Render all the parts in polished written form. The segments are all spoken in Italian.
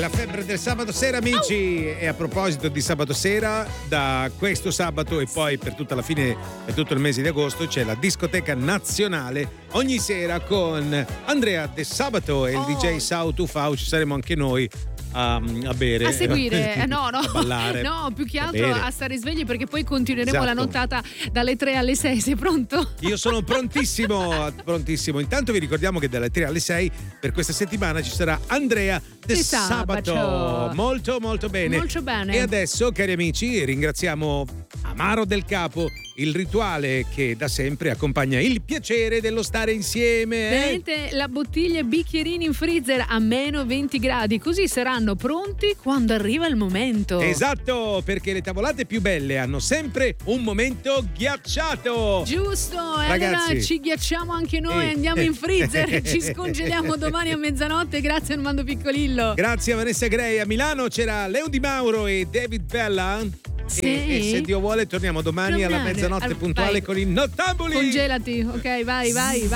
la febbre del sabato sera, amici. E a proposito di sabato sera, da questo sabato e poi per tutta la fine e tutto il mese di agosto c'è la discoteca nazionale ogni sera con Andrea De Sabato e il DJ Sau Tufau. Ci saremo anche noi a bere, a seguire, a ballare, no, più che altro a stare svegli, perché poi continueremo la nottata dalle 3 alle 6. Sei pronto? Io sono prontissimo. Intanto vi ricordiamo che dalle 3 alle 6 per questa settimana ci sarà Andrea De Sabato. Molto molto bene. Molto bene. E adesso, cari amici, ringraziamo Amaro del Capo, il rituale che da sempre accompagna il piacere dello stare insieme. Tenete la bottiglia e bicchierini in freezer a meno 20 gradi, così saranno pronti quando arriva il momento. Esatto, perché le tavolate più belle hanno sempre un momento ghiacciato. Giusto, e ragazzi, allora ci ghiacciamo anche noi, andiamo in freezer, ci scongeliamo domani a mezzanotte. Grazie Armando Piccolillo. Grazie a Vanessa Grey. A Milano c'era Leo Di Mauro e David Bella. Sì. E se Dio vuole torniamo domani alla mezzanotte puntuale con i Nottabuli. Congelati, ok, vai.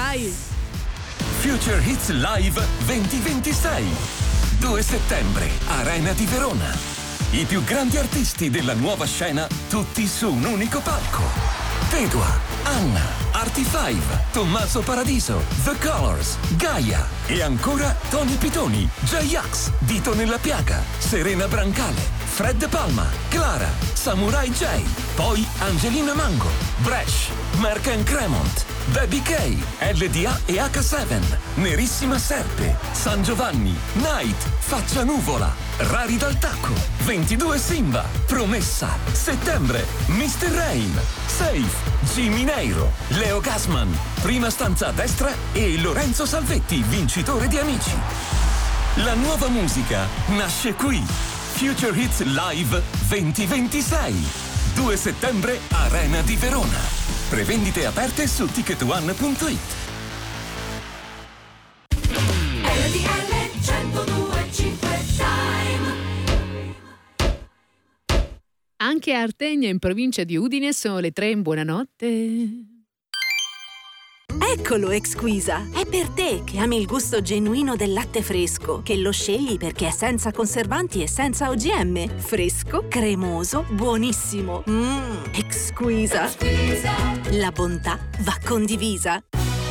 Future Hits Live 2026, 2 settembre, Arena di Verona. I più grandi artisti della nuova scena, tutti su un unico palco. Tedua, Anna, Artie 5, Tommaso Paradiso, The Colors, Gaia e ancora Tony Pitoni, J-Ax, Dito nella Piaga, Serena Brancale, Fred De Palma, Clara, Samurai J, poi Angelina Mango, Bresh, Mark and Cremont, Baby K, LDA e H7, Nerissima Serpe, San Giovanni, Night, Faccia Nuvola, Rari dal Tacco, 22 Simba, Promessa, Settembre, Mr. Rain, Safe, Jimmy Neiro, Leo Gasman, Prima stanza a destra e Lorenzo Salvetti, vincitore di Amici. La nuova musica nasce qui. Future Hits Live 2026, 2 settembre, Arena di Verona. Prevendite aperte su ticketone.it. Anche a Artegna, in provincia di Udine, sono le 3. Buonanotte. Eccolo Exquisa, è per te che ami il gusto genuino del latte fresco, che lo scegli perché è senza conservanti e senza OGM. Fresco, cremoso, buonissimo. Exquisa. La bontà va condivisa.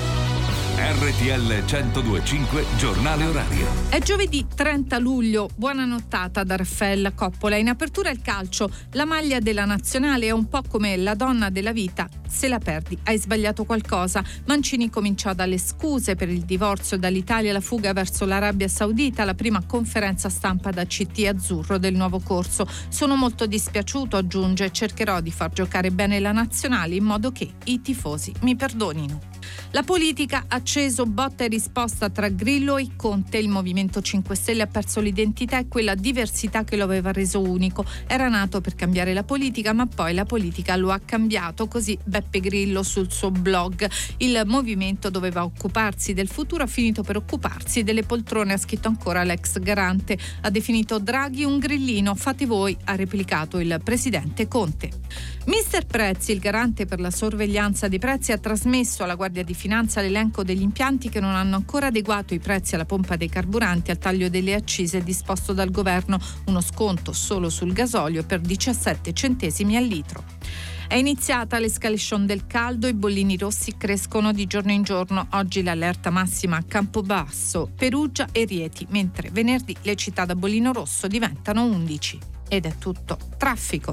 RTL 102.5 giornale orario. È giovedì 30 luglio. Buona nottata da Raffaella Coppola. In apertura il calcio. La maglia della nazionale è un po' come la donna della vita. Se la perdi hai sbagliato qualcosa. Mancini cominciò dalle scuse per il divorzio dall'Italia, la fuga verso l'Arabia Saudita, la prima conferenza stampa da CT azzurro del nuovo corso. Sono molto dispiaciuto, aggiunge, cercherò di far giocare bene la nazionale in modo che i tifosi mi perdonino. La politica ha acceso botta e risposta tra Grillo e Conte. Il Movimento 5 Stelle ha perso l'identità e quella diversità che lo aveva reso unico. Era nato per cambiare la politica, ma poi la politica lo ha cambiato. Così Beppe Grillo sul suo blog. Il movimento doveva occuparsi del futuro, ha finito per occuparsi delle poltrone, ha scritto ancora l'ex garante. Ha definito Draghi un grillino, fate voi, ha replicato il presidente Conte. Mister Prezzi, il garante per la sorveglianza dei prezzi, ha trasmesso alla Guardia di Finanza l'elenco degli impianti che non hanno ancora adeguato i prezzi alla pompa dei carburanti al taglio delle accise disposto dal governo, uno sconto solo sul gasolio per 17 centesimi al litro. È iniziata l'escalation del caldo, i bollini rossi crescono di giorno in giorno. Oggi l'allerta massima a Campobasso, Perugia e Rieti, mentre venerdì le città da bollino rosso diventano 11. Ed è tutto. Traffico.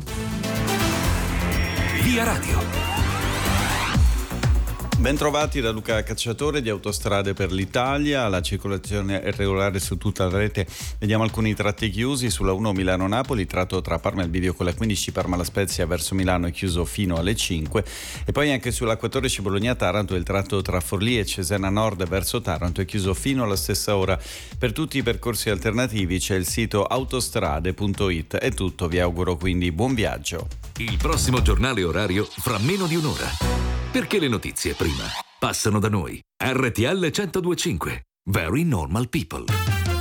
Via Radio. Bentrovati da Luca Cacciatore di Autostrade per l'Italia. La circolazione è regolare su tutta la rete. Vediamo alcuni tratti chiusi. Sulla 1 Milano-Napoli, tratto tra Parma e il Bivio con la 15 Parma-La Spezia verso Milano è chiuso fino alle 5. E poi anche sulla 14 Bologna-Taranto il tratto tra Forlì e Cesena Nord verso Taranto è chiuso fino alla stessa ora. Per tutti i percorsi alternativi c'è il sito autostrade.it. È tutto, vi auguro quindi buon viaggio. Il prossimo giornale orario fra meno di un'ora. Perché le notizie prima passano da noi. RTL 102.5. Very Normal People.